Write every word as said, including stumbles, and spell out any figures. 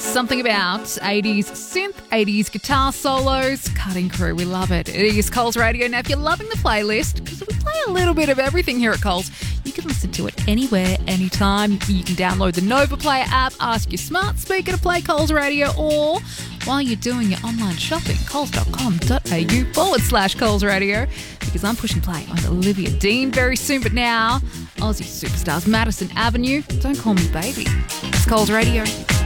something about eighties synth, eighties guitar solos. Cutting crew, we love it. It is Coles Radio. Now, if you're loving the playlist, because we play a little bit of everything here at Coles, you can listen to it anywhere, anytime. You can download the Nova Player app, ask your smart speaker to play Coles Radio, or while you're doing your online shopping, coles.com.au forward slash Coles Radio, because I'm pushing play on Olivia Dean very soon. But now, Aussie superstars, Madison Avenue, Don't Call Me Baby. It's Coles Radio.